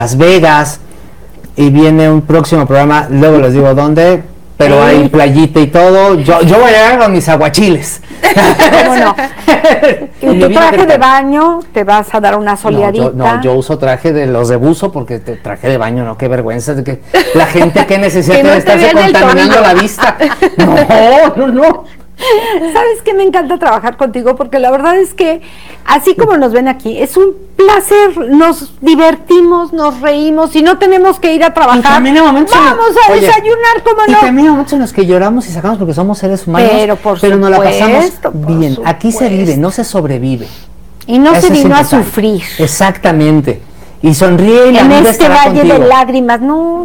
Las Vegas, y viene un próximo programa, luego les digo dónde, pero hay playita y todo. Yo voy a llegar con mis aguachiles. ¿Cómo no? Y tu traje de baño, te vas a dar una soleadita. No, yo uso traje de los de buzo, porque traje de baño, no, qué vergüenza, de que la gente que necesita que no de estarse contaminando la vista. No. ¿Sabes qué? Me encanta trabajar contigo, porque la verdad es que, así como nos ven aquí, es un placer, nos divertimos, nos reímos, y no tenemos que ir a trabajar. Vamos a desayunar, ¿cómo no? Y también hay momentos en los que lloramos y sacamos porque somos seres humanos, pero nos la pasamos bien. Aquí se vive, no se sobrevive. Y no se vino a sufrir. Exactamente. Y sonríe y la en vida este estará valle contigo. de lágrimas, no.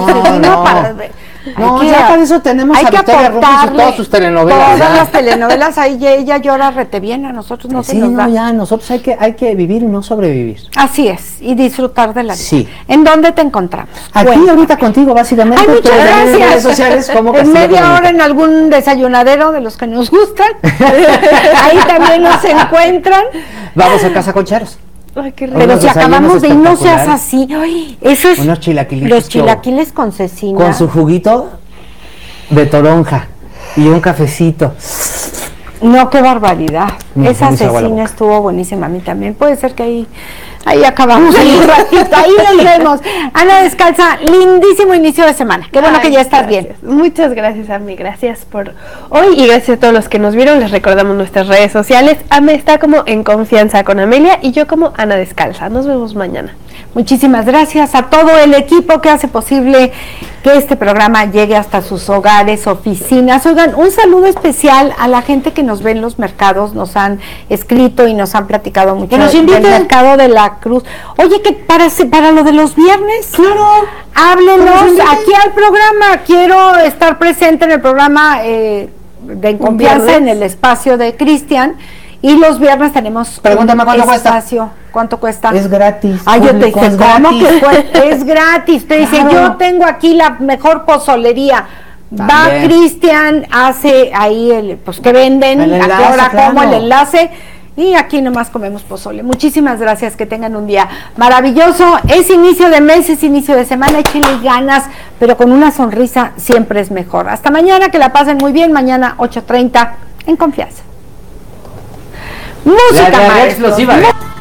Ya para eso tenemos a Victoria Rufus y todas sus telenovelas. Todas las telenovelas, ahí ella llora rete bien, a nosotros no se nos da. Ya, nosotros hay que vivir y no sobrevivir. Así es, y disfrutar de la vida. Sí. ¿En dónde te encontramos? Aquí ahorita contigo, básicamente. Ay, muchas gracias. En redes sociales, como en media hora en algún desayunadero de los que nos gustan. Ahí también nos encuentran. Vamos a Casa Concheros. Ay, qué rico. Pero si acabamos de ir, no seas así. Ay, eso es unos chilaquiles. Los chilaquiles con cecina. Con su juguito de toronja y un cafecito. No, qué barbaridad. Esa cecina estuvo buenísima. A mí también. Puede ser que ahí acabamos en un ratito. Ahí nos vemos. Ana Descalza, lindísimo inicio de semana. Qué bueno que ya estás bien. Muchas gracias, Ami. Gracias por hoy y gracias a todos los que nos vieron. Les recordamos nuestras redes sociales. Ame está como En Confianza con Amelia y yo como Ana Descalza. Nos vemos mañana. Muchísimas gracias a todo el equipo que hace posible que este programa llegue hasta sus hogares, oficinas. Oigan, un saludo especial a la gente que nos ve en los mercados, nos han escrito y nos han platicado mucho del mercado de la Cruz. Oye, que para lo de los viernes, claro, háblenos aquí al programa. Quiero estar presente en el programa de En Confianza, en el espacio de Cristian. Y los viernes tenemos Pregúntame cuánto espacio. Cuesta. ¿Cuánto cuesta? Es gratis. Ah, yo te dije, ¿cómo que es gratis? Te dice, Claro. yo tengo aquí la mejor pozolería. También. Va Cristian, hace ahí pues que venden, El enlace, a qué hora, claro. cómo, el enlace. Y aquí nomás comemos pozole. Muchísimas gracias, que tengan un día maravilloso. Es inicio de mes, es inicio de semana, échenle ganas, pero con una sonrisa siempre es mejor. Hasta mañana, que la pasen muy bien. Mañana 8:30 En Confianza. Música, La explosiva.